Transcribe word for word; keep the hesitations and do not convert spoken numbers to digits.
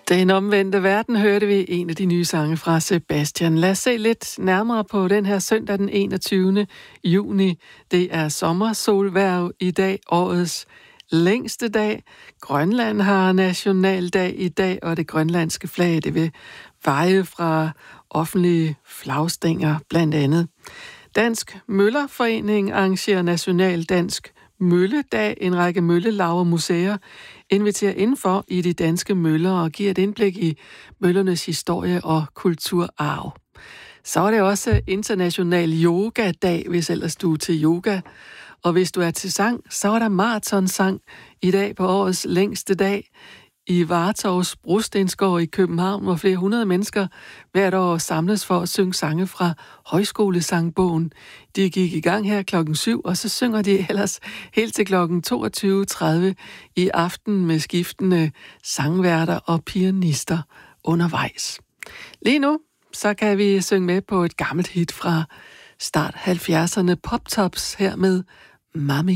Den omvendte verden hørte vi en af de nye sange fra Sebastian. Lad os se lidt nærmere på den her søndag den enogtyvende juni. Det er sommersolhverv i dag, årets længste dag. Grønland har nationaldag i dag, og det grønlandske flag, det vil veje fra offentlige flagstænger blandt andet. Dansk Møllerforening arrangerer National Dansk Mølledag. En række møllelav og museer inviterer indenfor i de danske møller og giver et indblik i møllernes historie og kulturarv. Så er det også International Yoga-dag, hvis ellers du er til yoga. Og hvis du er til sang, så er der maratonsang i dag på årets længste dag i Vartovs Brostensgård i København, hvor flere hundrede mennesker hvert år samles for at synge sange fra højskolesangbogen. De gik i gang her klokken syv, og så synger de ellers helt til klokken toogtyve tredive i aften med skiftende sangværter og pianister undervejs. Lige nu, så kan vi synge med på et gammelt hit fra start halvfjerdserne, Pop Tops her med Mami.